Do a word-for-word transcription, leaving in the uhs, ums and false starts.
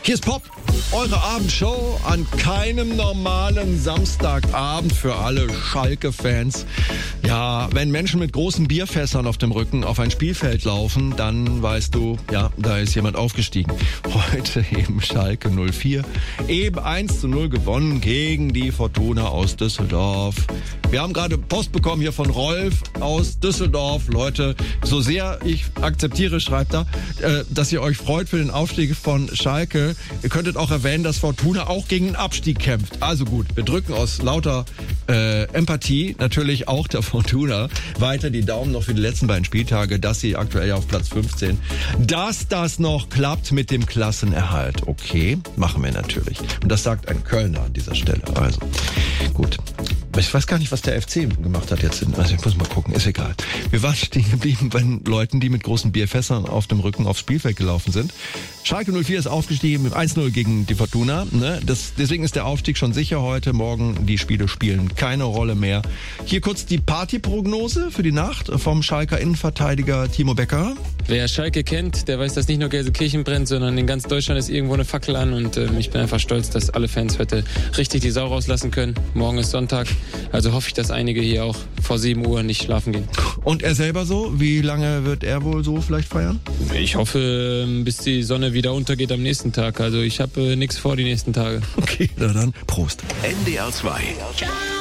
Hier ist Pop, eure Abendshow an keinem normalen Samstagabend für alle Schalke-Fans. Ja, wenn Menschen mit großen Bierfässern auf dem Rücken auf ein Spielfeld laufen, dann weißt du, ja, da ist jemand aufgestiegen. Heute eben Schalke null vier, eben eins zu null gewonnen gegen die Fortuna aus Düsseldorf. Wir haben gerade Post bekommen hier von Rolf aus Düsseldorf. Leute, so sehr ich akzeptiere, schreibt er, äh, dass ihr euch freut für den Aufstieg von Schalke. Ihr könntet auch erwähnen, dass Fortuna auch gegen den Abstieg kämpft. Also gut, wir drücken aus lauter äh, Empathie natürlich auch der Fortuna weiter die Daumen noch für die letzten beiden Spieltage, dass sie aktuell auf Platz fünfzehn, dass das noch klappt mit dem Klassenerhalt. Okay, machen wir natürlich. Und das sagt ein Kölner an dieser Stelle. Also gut. Ich weiß gar nicht, was der F C gemacht hat jetzt. Also ich muss mal gucken, ist egal. Wir waren stehen geblieben bei Leuten, die mit großen Bierfässern auf dem Rücken aufs Spielfeld gelaufen sind. Schalke null vier ist aufgestiegen mit eins null gegen die Fortuna. Ne? Das, deswegen ist der Aufstieg schon sicher heute. Morgen die Spiele spielen keine Rolle mehr. Hier kurz die Partyprognose für die Nacht vom Schalker Innenverteidiger Timo Becker. Wer Schalke kennt, der weiß, dass nicht nur Gelsenkirchen brennt, sondern in ganz Deutschland ist irgendwo eine Fackel an. Und äh, ich bin einfach stolz, dass alle Fans heute richtig die Sau rauslassen können. Morgen ist Sonntag. Also hoffe ich, dass einige hier auch vor sieben Uhr nicht schlafen gehen. Und er selber so? Wie lange wird er wohl so vielleicht feiern? Ich hoffe, bis die Sonne wieder untergeht am nächsten Tag. Also ich habe äh, nichts vor die nächsten Tage. Okay, na dann Prost. N D R zwei.